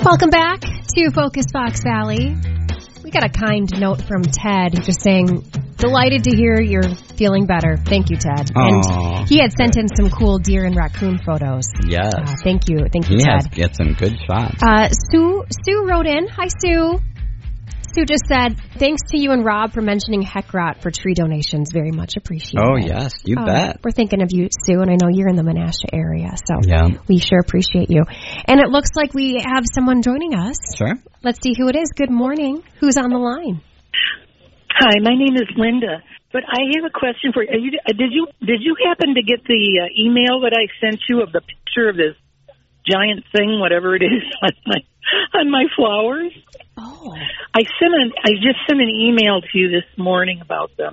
Welcome back to Focus Fox Valley. We got a kind note from Ted just saying, delighted to hear you're feeling better. Thank you, Ted. Aww. And he had sent in some cool deer and raccoon photos. Yes. Thank you, Ted. He has get some good shots. Sue wrote in. Hi, Sue. Sue just said, thanks to you and Rob for mentioning Heckrot for tree donations. Very much appreciated. Oh, yes, you bet. We're thinking of you, Sue, and I know you're in the Menasha area, so yeah. We sure appreciate you. And it looks like we have someone joining us. Sure. Let's see who it is. Good morning. Who's on the line? Hi, my name is Linda, but I have a question for you. Did you happen to get the email that I sent you of the picture of this giant thing, whatever it is, on my flowers? Oh, I just sent an email to you this morning about them.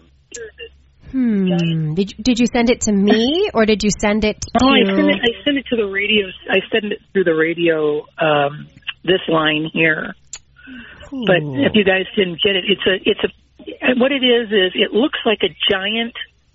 Did you send it to me or did you send it to? Oh, I sent it to the radio. I sent it through the radio. This line here. Ooh. But if you guys didn't get it, it's a what it is it looks like a giant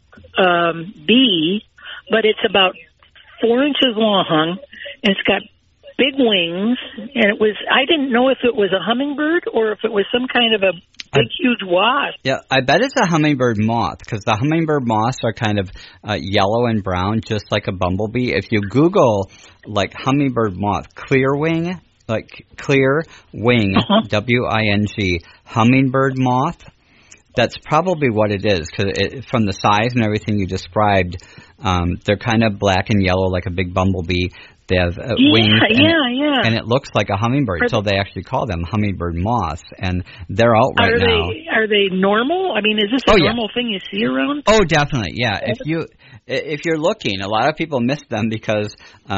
bee, but it's about 4 inches long, and it's got big wings, and I didn't know if it was a hummingbird or if it was some kind of a big, huge wasp. Yeah, I bet it's a hummingbird moth, because the hummingbird moths are kind of yellow and brown, just like a bumblebee. If you Google, like, hummingbird moth, clear wing, like clear wing, W-I-N-G, hummingbird moth, that's probably what it is, because from the size and everything you described, they're kind of black and yellow like a big bumblebee. They have wings, and it looks like a hummingbird, so they actually call them hummingbird moths, and they're out right now. Are they normal? I mean, is this a normal thing you see around? Oh, definitely, yeah. If you're looking, a lot of people miss them because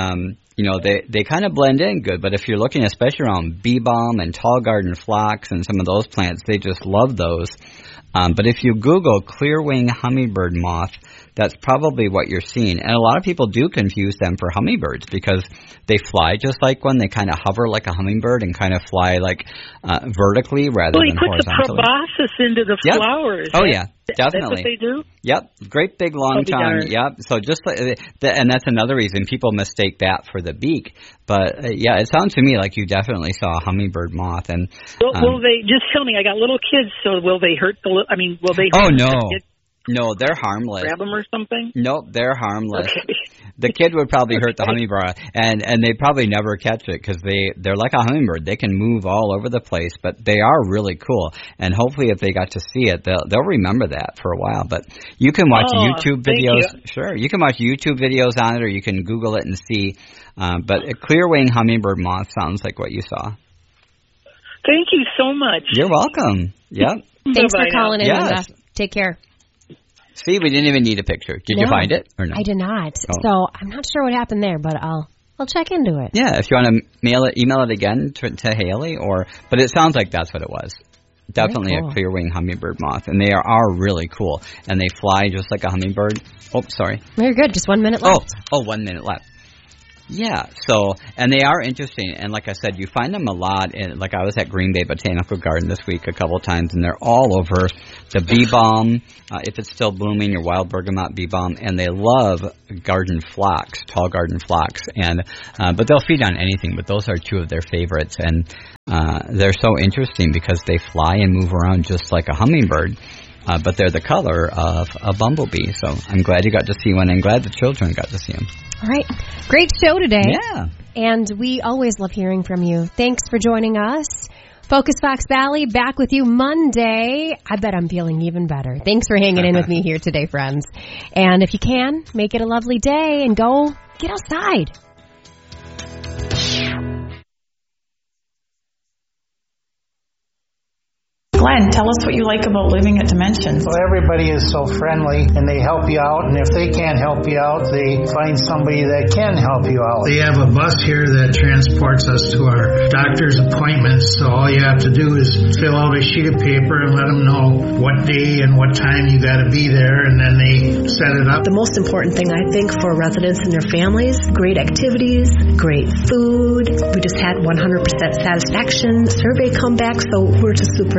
they kind of blend in good, but if you're looking especially around bee balm and tall garden phlox and some of those plants, they just love those. But if you Google clearwing hummingbird moth, that's probably what you're seeing. And a lot of people do confuse them for hummingbirds because they fly just like one. They kind of hover like a hummingbird and kind of fly like vertically rather than horizontally. Well, he puts the proboscis into the flowers. Oh, yeah, definitely. That's what they do? Yep, great big long tongue. Yep, so just like, and that's another reason people mistake that for the beak. But, it sounds to me like you definitely saw a hummingbird moth. And will they, just tell me, I got little kids, so will they hurt will they hurt the kids? No, they're harmless. Grab them or something? Nope, they're harmless. Okay. The kid would probably hurt the hummingbird, and they'd probably never catch it because they're like a hummingbird. They can move all over the place, but they are really cool. And hopefully if they got to see it, they'll remember that for a while. But you can watch YouTube videos. Sure, you can watch YouTube videos on it, or you can Google it and see. But a clear-wing hummingbird moth sounds like what you saw. Thank you so much. You're welcome. Yep. Thanks for calling in, Linda. Take care. See, we didn't even need a picture. Did you find it or no? I did not. Oh. So I'm not sure what happened there, but I'll check into it. Yeah, if you want to email it again to Haley, but it sounds like that's what it was. Definitely a clear-wing hummingbird moth, and they are really cool, and they fly just like a hummingbird. Oh, sorry. You're good. Just 1 minute left. 1 minute left. Yeah, and they are interesting, and like I said, you find them a lot, like I was at Green Bay Botanical Garden this week a couple of times, and they're all over the bee balm, if it's still blooming, your wild bergamot bee balm, and they love garden phlox, tall garden phlox, but they'll feed on anything, but those are two of their favorites, and they're so interesting because they fly and move around just like a hummingbird. But they're the color of a bumblebee. So I'm glad you got to see one, and glad the children got to see them. All right. Great show today. Yeah. And we always love hearing from you. Thanks for joining us. Focus Fox Valley, back with you Monday. I bet I'm feeling even better. Thanks for hanging in with me here today, friends. And if you can, make it a lovely day and go get outside. Glenn, tell us what you like about living at Dimensions. Well, everybody is so friendly, and they help you out, and if they can't help you out, they find somebody that can help you out. They have a bus here that transports us to our doctor's appointments, so all you have to do is fill out a sheet of paper and let them know what day and what time you got to be there, and then they set it up. The most important thing, I think, for residents and their families, great activities, great food. We just had 100% satisfaction survey come back, so we're just super excited.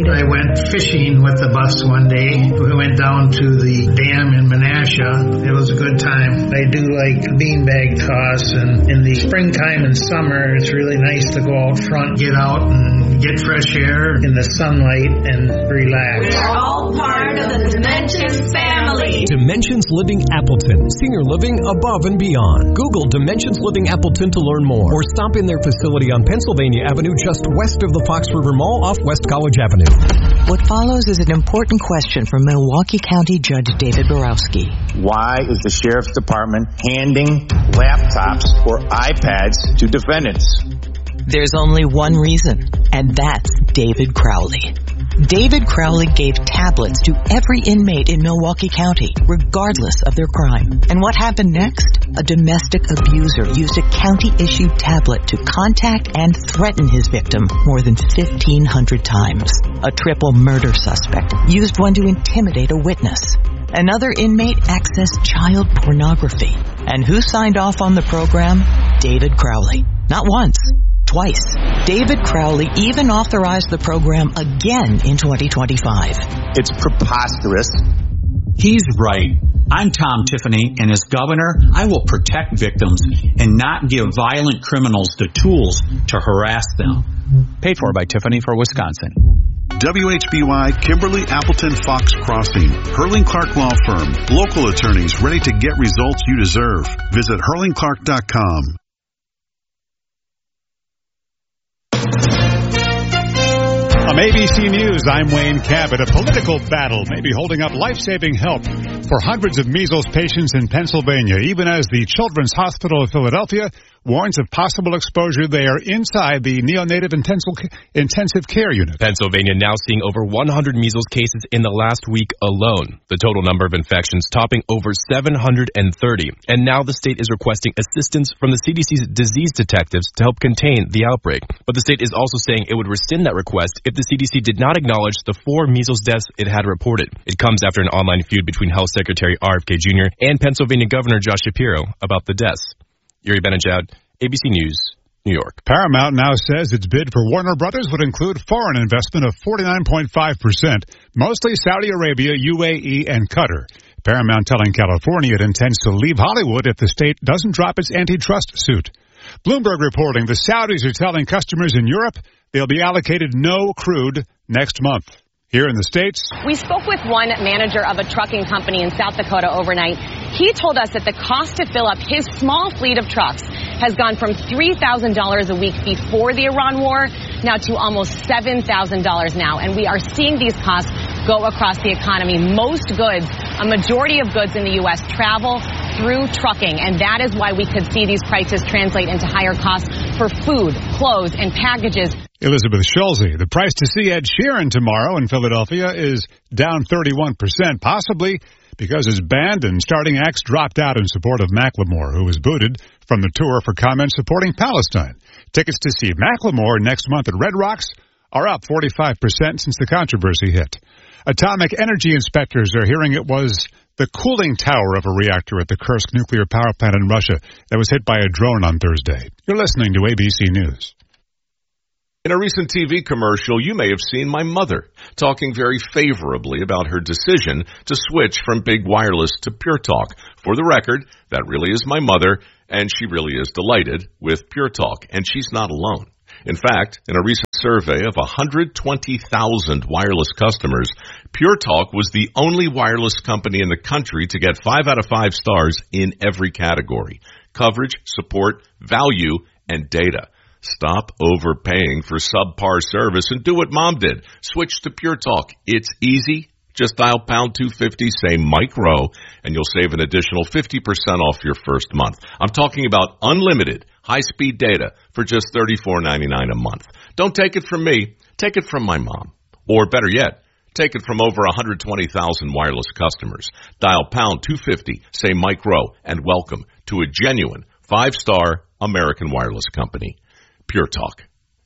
I went fishing with the bus one day. We went down to the dam in Menasha. It was a good time. I do like beanbag toss, and in the springtime and summer, it's really nice to go out front, get out and get fresh air in the sunlight and relax. We're all part of the Dimensions family. Dimensions Living Appleton, senior living above and beyond. Google Dimensions Living Appleton to learn more, or stop in their facility on Pennsylvania Avenue just west of the Fox River Mall off West College Avenue. What follows is an important question from Milwaukee County Judge David Borowski. Why is the Sheriff's Department handing laptops or iPads to defendants? There's only one reason, and that's David Crowley. David Crowley gave tablets to every inmate in Milwaukee County, regardless of their crime. And what happened next? A domestic abuser used a county-issued tablet to contact and threaten his victim more than 1,500 times. A triple murder suspect used one to intimidate a witness. Another inmate accessed child pornography. And who signed off on the program? David Crowley. Not once. Twice. David Crowley even authorized the program again in 2025. It's preposterous. He's right. I'm Tom Tiffany, and as governor, I will protect victims and not give violent criminals the tools to harass them. Paid for by Tiffany for Wisconsin. WHBY, Kimberly Appleton Fox Crossing, Hurling Clark Law Firm, local attorneys ready to get results you deserve. Visit hurlingclark.com. On ABC News, I'm Wayne Cabot. A political battle may be holding up life-saving help for hundreds of measles patients in Pennsylvania, even as the Children's Hospital of Philadelphia warns of possible exposure there inside the neonatal intensive care unit. Pennsylvania now seeing over 100 measles cases in the last week alone. The total number of infections topping over 730. And now the state is requesting assistance from the CDC's disease detectives to help contain the outbreak. But the state is also saying it would rescind that request if the CDC did not acknowledge the 4 measles deaths it had reported. It comes after an online feud between Health Secretary RFK Jr. and Pennsylvania Governor Josh Shapiro about the deaths. Yuri Benajad, ABC News, New York. Paramount now says its bid for Warner Brothers would include foreign investment of 49.5%, mostly Saudi Arabia, UAE, and Qatar. Paramount telling California it intends to leave Hollywood if the state doesn't drop its antitrust suit. Bloomberg reporting the Saudis are telling customers in Europe they'll be allocated no crude next month. Here in the States, we spoke with one manager of a trucking company in South Dakota overnight. He told us that the cost to fill up his small fleet of trucks has gone from $3,000 a week before the Iran war now to almost $7,000 now. And we are seeing these costs go across the economy. Most goods, a majority of goods in the U.S. travel through trucking. And that is why we could see these prices translate into higher costs for food, clothes, and packages. Elizabeth Schulze, the price to see Ed Sheeran tomorrow in Philadelphia is down 31%, possibly because his band and starting acts dropped out in support of Macklemore, who was booted from the tour for comments supporting Palestine. Tickets to see Macklemore next month at Red Rocks are up 45% since the controversy hit. Atomic energy inspectors are hearing it was the cooling tower of a reactor at the Kursk nuclear power plant in Russia that was hit by a drone on Thursday. You're listening to ABC News. In a recent TV commercial, you may have seen my mother talking very favorably about her decision to switch from Big Wireless to Pure Talk. For the record, that really is my mother, and she really is delighted with Pure Talk, and she's not alone. In fact, in a recent survey of 120,000 wireless customers, Pure Talk was the only wireless company in the country to get 5 out of 5 stars in every category: coverage, support, value, and data. Stop overpaying for subpar service and do what Mom did. Switch to Pure Talk. It's easy. Just dial pound 250, say Mike Rowe, and you'll save an additional 50% off your first month. I'm talking about unlimited high-speed data for just $34.99 a month. Don't take it from me. Take it from my mom. Or better yet, take it from over 120,000 wireless customers. Dial pound 250, say Mike Rowe, and welcome to a genuine 5-star American wireless company. Pure Talk.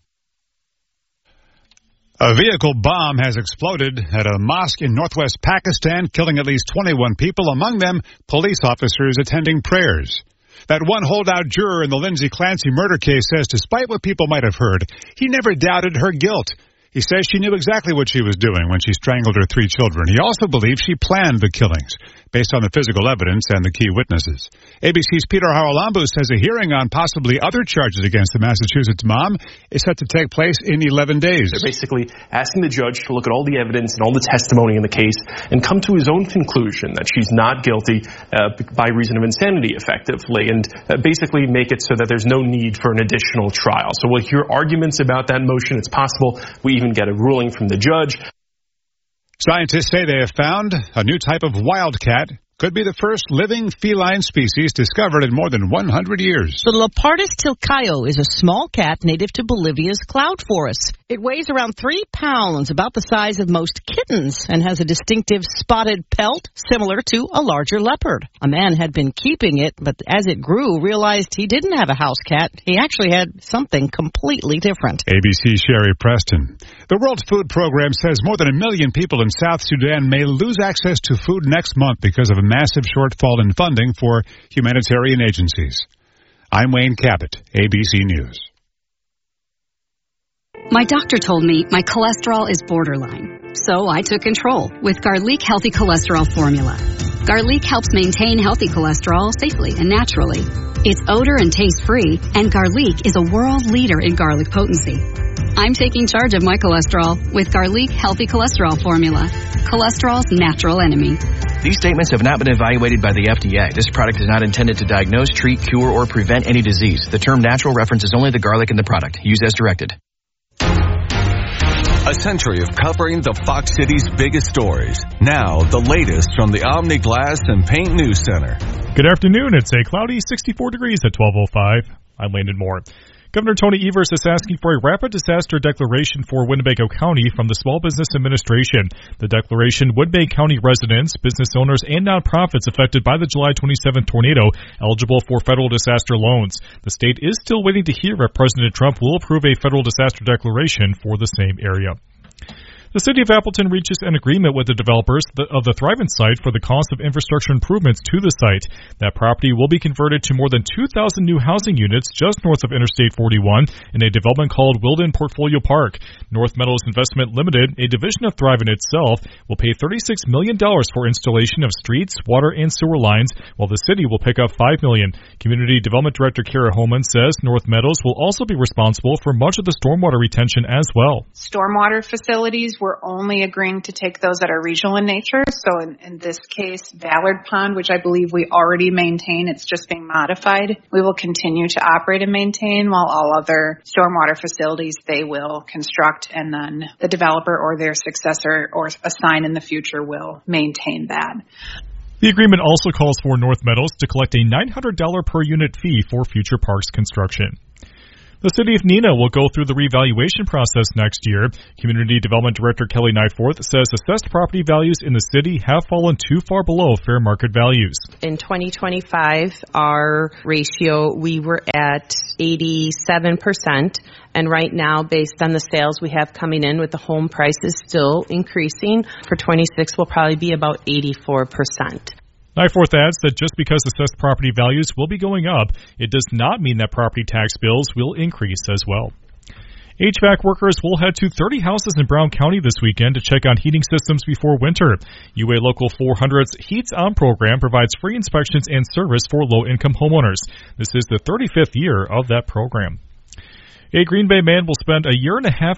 A vehicle bomb has exploded at a mosque in northwest Pakistan, killing at least 21 people, among them police officers attending prayers. That one holdout juror in the Lindsay Clancy murder case says despite what people might have heard, he never doubted her guilt. He says she knew exactly what she was doing when she strangled her 3 children. He also believes she planned the killings, based on the physical evidence and the key witnesses. ABC's Peter Haralambou says a hearing on possibly other charges against the Massachusetts mom is set to take place in 11 days. They're basically asking the judge to look at all the evidence and all the testimony in the case and come to his own conclusion that she's not guilty by reason of insanity, effectively, and basically make it so that there's no need for an additional trial. So we'll hear arguments about that motion. It's possible we even get a ruling from the judge. Scientists say they have found a new type of wildcat. Could be the first living feline species discovered in more than 100 years. The Leopardus tilcaio is a small cat native to Bolivia's cloud forests. It weighs around 3 pounds, about the size of most kittens, and has a distinctive spotted pelt similar to a larger leopard. A man had been keeping it, but as it grew, realized he didn't have a house cat. He actually had something completely different. ABC Sherry Preston. The World Food Program says more than 1 million people in South Sudan may lose access to food next month because of a massive shortfall in funding for humanitarian agencies. I'm Wayne Cabot, ABC News. My doctor told me my cholesterol is borderline, so I took control with Garlic Healthy Cholesterol Formula. Garlic helps maintain healthy cholesterol safely and naturally. It's odor and taste-free, and Garlic is a world leader in garlic potency. I'm taking charge of my cholesterol with Garlic Healthy Cholesterol Formula, cholesterol's natural enemy. These statements have not been evaluated by the FDA. This product is not intended to diagnose, treat, cure, or prevent any disease. The term natural references only the garlic in the product. Use as directed. A century of covering the Fox City's biggest stories. Now, the latest from the Omni Glass and Paint News Center. Good afternoon. It's a cloudy 64 degrees at 12:05. I'm Landon Moore. Governor Tony Evers is asking for a rapid disaster declaration for Winnebago County from the Small Business Administration. The declaration would make county residents, business owners, and nonprofits affected by the July 27th tornado eligible for federal disaster loans. The state is still waiting to hear if President Trump will approve a federal disaster declaration for the same area. The City of Appleton reaches an agreement with the developers of the Thrivent site for the cost of infrastructure improvements to the site. That property will be converted to more than 2,000 new housing units just north of Interstate 41 in a development called Wilden Portfolio Park. North Meadows Investment Limited, a division of Thrivent itself, will pay $36 million for installation of streets, water, and sewer lines, while the city will pick up $5 million. Community Development Director Kara Holman says North Meadows will also be responsible for much of the stormwater retention as well. Stormwater facilities, we're only agreeing to take those that are regional in nature. So in this case, Ballard Pond, which I believe we already maintain, it's just being modified. We will continue to operate and maintain, while all other stormwater facilities they will construct, and then the developer or their successor or assign in the future will maintain that. The agreement also calls for North Meadows to collect a $900 per unit fee for future parks construction. The City of Neenah will go through the revaluation process next year. Community Development Director Kelly Nightforth says assessed property values in the city have fallen too far below fair market values. In 2025, our ratio, we were at 87%. And right now, based on the sales we have coming in with the home prices still increasing, for 26 will probably be about 84%. Nightforth adds that just because assessed property values will be going up, it does not mean that property tax bills will increase as well. HVAC workers will head to 30 houses in Brown County this weekend to check on heating systems before winter. UA Local 400's Heats On program provides free inspections and service for low-income homeowners. This is the 35th year of that program. A Green Bay man will spend a year and a half